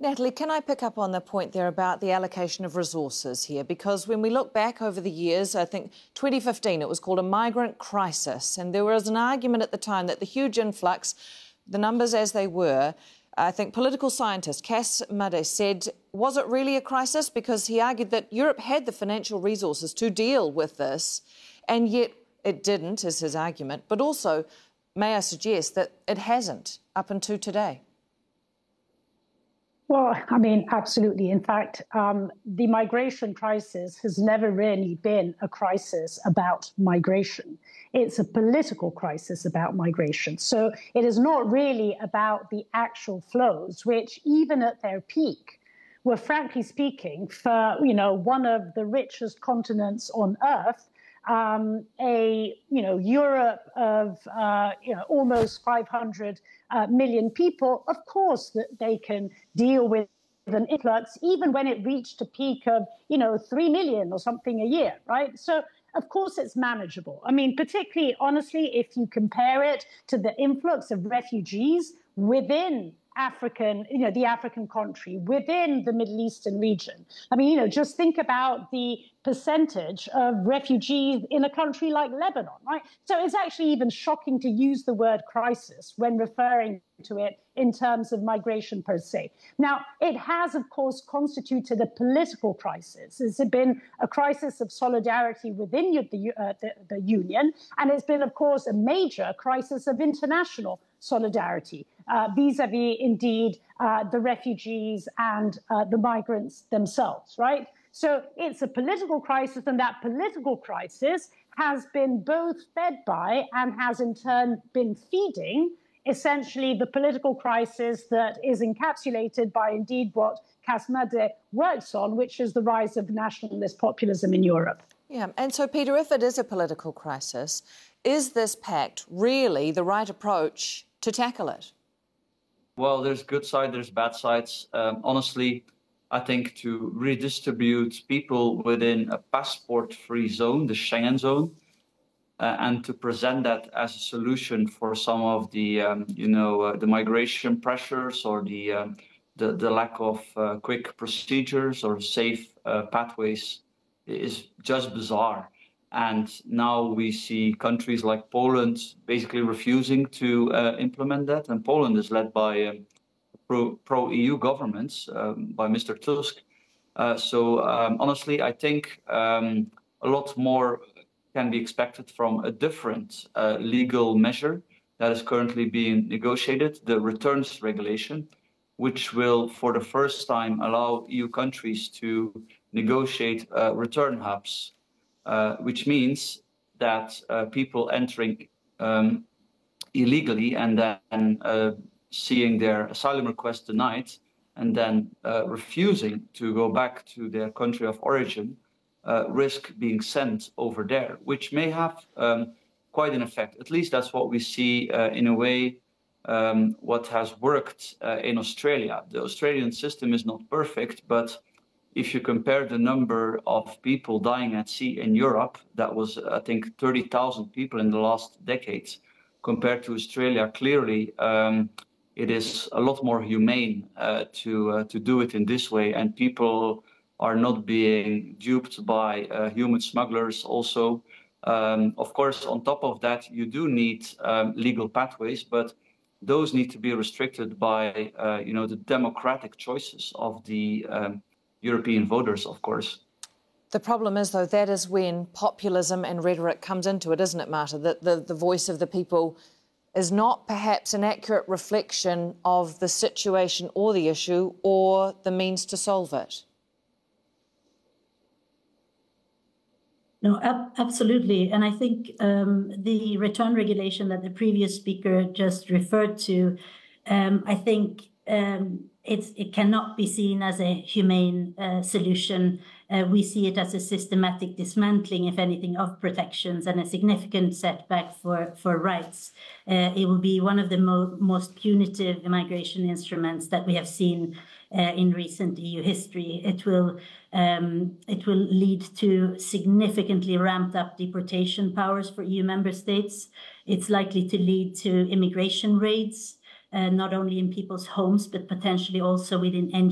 Natalie, can I pick up on the point there about the allocation of resources here? Because when we look back over the years, I think 2015, it was called a migrant crisis. And there was an argument at the time that the huge influx, the numbers as they were, I think political scientist Cas Mudde said, was it really a crisis? Because he argued that Europe had the financial resources to deal with this, and yet it didn't, is his argument. But also, may I suggest that it hasn't up until today? Well, I mean, absolutely. In fact, the migration crisis has never really been a crisis about migration. It's a political crisis about migration. So it is not really about the actual flows, which even at their peak were, frankly speaking, for, one of the richest continents on earth, Europe of, almost 500 million people, of course, that they can deal with an influx, even when it reached a peak of, 3 million or something a year, right? So, of course, it's manageable. I mean, particularly, honestly, if you compare it to the influx of refugees within the African country, within the Middle Eastern region. I mean, just think about the percentage of refugees in a country like Lebanon, right? So it's actually even shocking to use the word crisis when referring to it in terms of migration per se. Now, it has, of course, constituted a political crisis. It's been a crisis of solidarity within the Union, and it's been, of course, a major crisis of international solidarity vis-a-vis, indeed, the refugees and the migrants themselves, right? So it's a political crisis, and that political crisis has been both fed by and has in turn been feeding essentially the political crisis that is encapsulated by indeed what Cas Mudde works on, which is the rise of nationalist populism in Europe. Yeah, and so, Peter, if it is a political crisis, is this pact really the right approach to tackle it? Well, there's good sides, there's bad sides. Honestly, I think to redistribute people within a passport-free zone, the Schengen zone, and to present that as a solution for some of the, the migration pressures or the lack of quick procedures or safe pathways is just bizarre. And now we see countries like Poland basically refusing to implement that. And Poland is led by pro-EU governments, by Mr. Tusk. So honestly, I think a lot more can be expected from a different legal measure that is currently being negotiated, the returns regulation, which will, for the first time, allow EU countries to negotiate return hubs, which means that people entering illegally and then seeing their asylum request denied and then refusing to go back to their country of origin risk being sent over there, which may have quite an effect. At least that's what we see in a way what has worked in Australia. The Australian system is not perfect, but if you compare the number of people dying at sea in Europe, that was, I think, 30,000 people in the last decades, compared to Australia, clearly it is a lot more humane to do it in this way, and people are not being duped by human smugglers also. Of course, on top of that, you do need legal pathways, but those need to be restricted by the democratic choices of the European voters, of course. The problem is, though, that is when populism and rhetoric comes into it, isn't it, Marta? That the voice of the people is not perhaps an accurate reflection of the situation or the issue or the means to solve it. No, absolutely. And I think the return regulation that the previous speaker just referred to, I think it cannot be seen as a humane solution. We see it as a systematic dismantling, if anything, of protections and a significant setback for rights. It will be one of the most punitive immigration instruments that we have seen in recent EU history. It will lead to significantly ramped up deportation powers for EU member states. It's likely to lead to immigration raids, not only in people's homes, but potentially also within